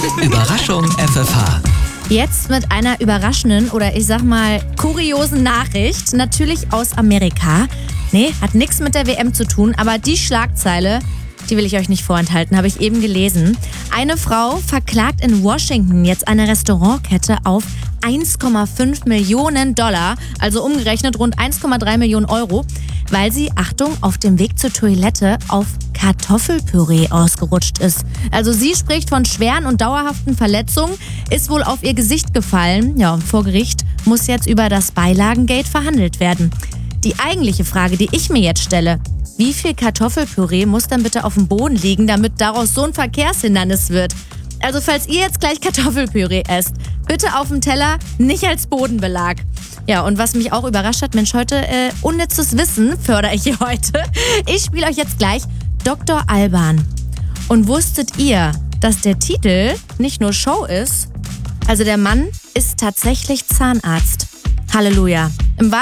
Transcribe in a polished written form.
Überraschung FFH. Jetzt mit einer überraschenden oder ich sag mal kuriosen Nachricht. Natürlich aus Amerika. Nee, hat nichts mit der WM zu tun, aber die Schlagzeile, die will ich euch nicht vorenthalten, habe ich eben gelesen. Eine Frau verklagt in Washington jetzt eine Restaurantkette auf 1,5 Millionen $, also umgerechnet rund 1,3 Millionen Euro, weil sie, Achtung, auf dem Weg zur Toilette auf Kartoffelpüree ausgerutscht ist. Also sie spricht von schweren und dauerhaften Verletzungen, ist wohl auf ihr Gesicht gefallen. Ja, und vor Gericht muss jetzt über das Beilagengate verhandelt werden. Die eigentliche Frage, die ich mir jetzt stelle: Wie viel Kartoffelpüree muss dann bitte auf dem Boden liegen, damit daraus so ein Verkehrshindernis wird? Also falls ihr jetzt gleich Kartoffelpüree esst, bitte auf dem Teller, nicht als Bodenbelag. Ja, und was mich auch überrascht hat, Mensch, heute unnützes Wissen fördere ich hier heute. Ich spiele euch jetzt gleich Dr. Alban. Und wusstet ihr, dass der Titel nicht nur Show ist? Also der Mann ist tatsächlich Zahnarzt. Halleluja. Im